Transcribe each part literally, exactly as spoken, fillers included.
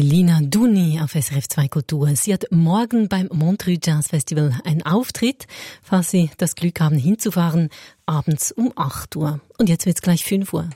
Lina Duni auf S R F zwei Kultur. Sie hat morgen beim Montreux Jazz Festival einen Auftritt. Falls Sie das Glück haben, hinzufahren, abends um acht Uhr. Und jetzt wird's gleich fünf Uhr.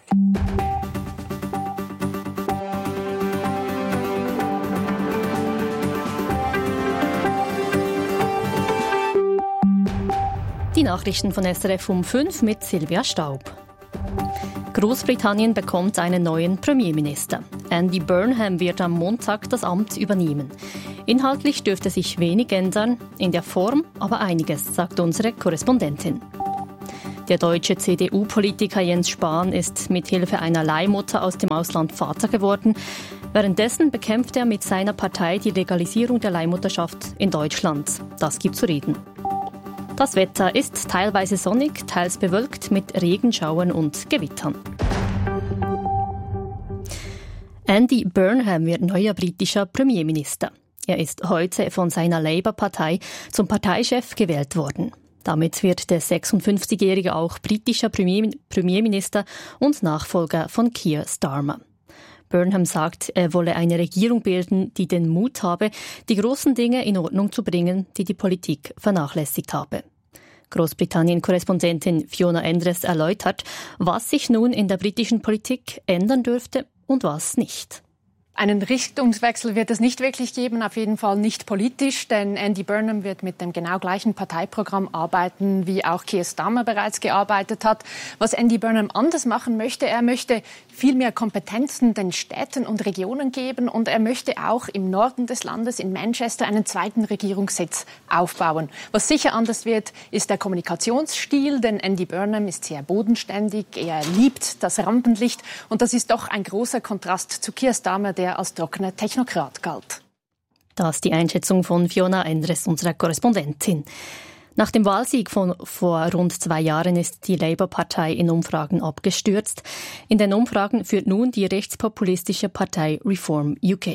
Die Nachrichten von S R F um fünf mit Silvia Staub. Großbritannien bekommt einen neuen Premierminister. Andy Burnham wird am Montag das Amt übernehmen. Inhaltlich dürfte sich wenig ändern, in der Form aber einiges, sagt unsere Korrespondentin. Der deutsche C D U-Politiker Jens Spahn ist mit Hilfe einer Leihmutter aus dem Ausland Vater geworden. Währenddessen bekämpft er mit seiner Partei die Legalisierung der Leihmutterschaft in Deutschland. Das gibt zu reden. Das Wetter ist teilweise sonnig, teils bewölkt mit Regenschauern und Gewittern. Andy Burnham wird neuer britischer Premierminister. Er ist heute von seiner Labour-Partei zum Parteichef gewählt worden. Damit wird der sechsundfünfzigjährige auch britischer Premier- Premierminister und Nachfolger von Keir Starmer. Burnham sagt, er wolle eine Regierung bilden, die den Mut habe, die großen Dinge in Ordnung zu bringen, die die Politik vernachlässigt habe. Großbritannien-Korrespondentin Fiona Endres erläutert, was sich nun in der britischen Politik ändern dürfte und was nicht. Einen Richtungswechsel wird es nicht wirklich geben, auf jeden Fall nicht politisch, denn Andy Burnham wird mit dem genau gleichen Parteiprogramm arbeiten, wie auch Keir Starmer bereits gearbeitet hat. Was Andy Burnham anders machen möchte, er möchte viel mehr Kompetenzen den Städten und Regionen geben und er möchte auch im Norden des Landes, in Manchester, einen zweiten Regierungssitz aufbauen. Was sicher anders wird, ist der Kommunikationsstil, denn Andy Burnham ist sehr bodenständig, er liebt das Rampenlicht und das ist doch ein großer Kontrast zu Keir Starmer, der als trockener Technokrat galt. Das ist die Einschätzung von Fiona Endres, unserer Korrespondentin. Nach dem Wahlsieg von vor rund zwei Jahren ist die Labour-Partei in Umfragen abgestürzt. In den Umfragen führt nun die rechtspopulistische Partei Reform U K.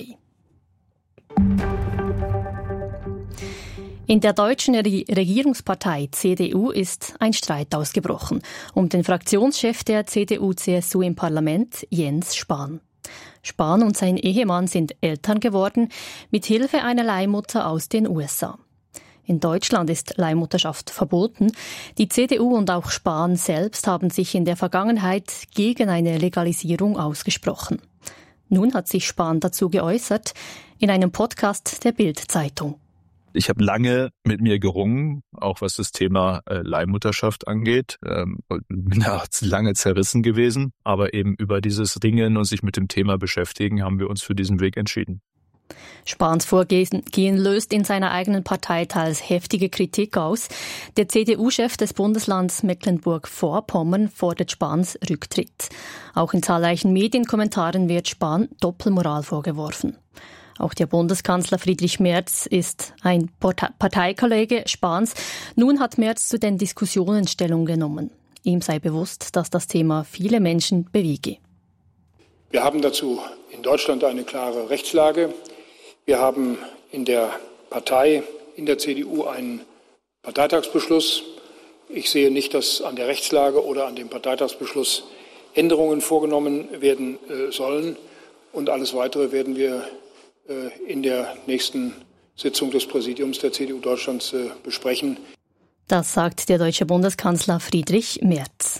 In der deutschen Regierungspartei C D U ist ein Streit ausgebrochen um den Fraktionschef der C D U C S U im Parlament, Jens Spahn. Spahn und sein Ehemann sind Eltern geworden, mit Hilfe einer Leihmutter aus den U S A. In Deutschland ist Leihmutterschaft verboten. Die C D U und auch Spahn selbst haben sich in der Vergangenheit gegen eine Legalisierung ausgesprochen. Nun hat sich Spahn dazu geäußert in einem Podcast der Bild-Zeitung. Ich habe lange mit mir gerungen, auch was das Thema äh, Leihmutterschaft angeht. Ähm, bin da lange zerrissen gewesen. Aber eben über dieses Ringen und sich mit dem Thema beschäftigen, haben wir uns für diesen Weg entschieden. Spahns Vorgehen löst in seiner eigenen Partei teils heftige Kritik aus. Der C D U-Chef des Bundeslands Mecklenburg-Vorpommern fordert Spahns Rücktritt. Auch in zahlreichen Medienkommentaren wird Spahn Doppelmoral vorgeworfen. Auch der Bundeskanzler Friedrich Merz ist ein Parteikollege Spahns. Nun hat Merz zu den Diskussionen Stellung genommen. Ihm sei bewusst, dass das Thema viele Menschen bewege. Wir haben dazu in Deutschland eine klare Rechtslage. Wir haben in der Partei, in der C D U einen Parteitagsbeschluss. Ich sehe nicht, dass an der Rechtslage oder an dem Parteitagsbeschluss Änderungen vorgenommen werden äh, sollen. Und alles Weitere werden wir in der nächsten Sitzung des Präsidiums der C D U Deutschlands äh, besprechen. Das sagt der deutsche Bundeskanzler Friedrich Merz.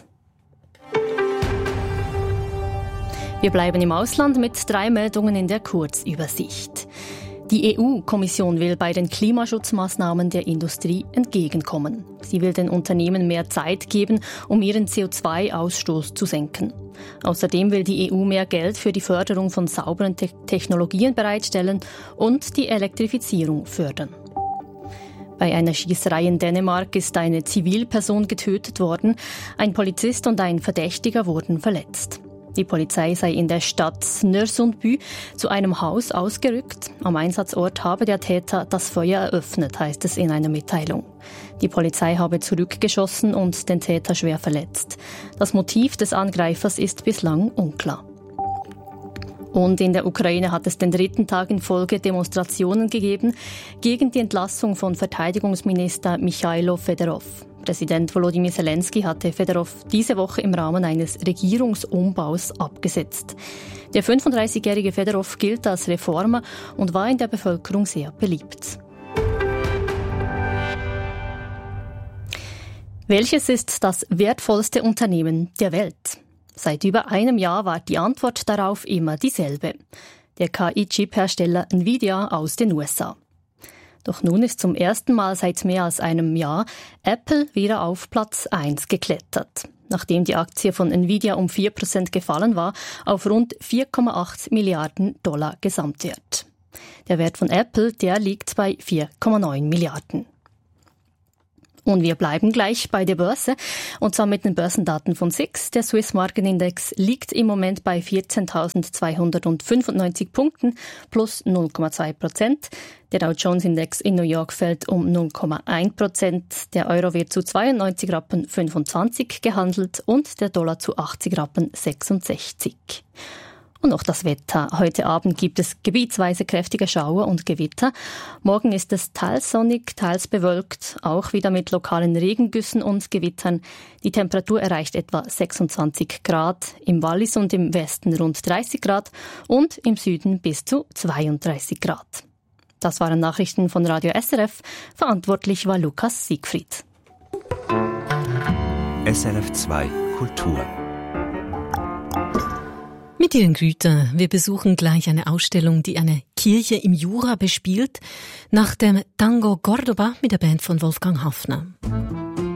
Wir bleiben im Ausland mit drei Meldungen in der Kurzübersicht. Die E U-Kommission will bei den Klimaschutzmaßnahmen der Industrie entgegenkommen. Sie will den Unternehmen mehr Zeit geben, um ihren C O zwei Ausstoß zu senken. Außerdem will die E U mehr Geld für die Förderung von sauberen Te- Technologien bereitstellen und die Elektrifizierung fördern. Bei einer Schießerei in Dänemark ist eine Zivilperson getötet worden. Ein Polizist und ein Verdächtiger wurden verletzt. Die Polizei sei in der Stadt Nörsundby zu einem Haus ausgerückt. Am Einsatzort habe der Täter das Feuer eröffnet, heißt es in einer Mitteilung. Die Polizei habe zurückgeschossen und den Täter schwer verletzt. Das Motiv des Angreifers ist bislang unklar. Und in der Ukraine hat es den dritten Tag in Folge Demonstrationen gegeben gegen die Entlassung von Verteidigungsminister Michailo Fedorov. Präsident Volodymyr Zelensky hatte Fedorov diese Woche im Rahmen eines Regierungsumbaus abgesetzt. Der fünfunddreißigjährige Fedorov gilt als Reformer und war in der Bevölkerung sehr beliebt. Welches ist das wertvollste Unternehmen der Welt? Seit über einem Jahr war die Antwort darauf immer dieselbe. Der K I-Chip-Hersteller Nvidia aus den U S A. Doch nun ist zum ersten Mal seit mehr als einem Jahr Apple wieder auf Platz eins geklettert. Nachdem die Aktie von Nvidia um vier Prozent gefallen war, auf rund vier Komma acht Milliarden Dollar Gesamtwert. Der Wert von Apple, der liegt bei vier Komma neun Milliarden. Und wir bleiben gleich bei der Börse, und zwar mit den Börsendaten von S I X. Der Swiss Market Index liegt im Moment bei vierzehntausendzweihundertfünfundneunzig Punkten, plus null Komma zwei Prozent. Der Dow Jones Index in New York fällt um null Komma eins Prozent. Der Euro wird zu zweiundneunzig Rappen fünfundzwanzig gehandelt und der Dollar zu achtzig Rappen sechsundsechzig. Und noch das Wetter. Heute Abend gibt es gebietsweise kräftige Schauer und Gewitter. Morgen ist es teils sonnig, teils bewölkt, auch wieder mit lokalen Regengüssen und Gewittern. Die Temperatur erreicht etwa sechsundzwanzig Grad, im Wallis und im Westen rund dreißig Grad und im Süden bis zu zweiunddreißig Grad. Das waren Nachrichten von Radio S R F. Verantwortlich war Lukas Siegfried. S R F zwei Kultur. Mit Ihren Grüter, wir besuchen gleich eine Ausstellung, die eine Kirche im Jura bespielt, nach dem Tango Cordoba mit der Band von Wolfgang Hafner.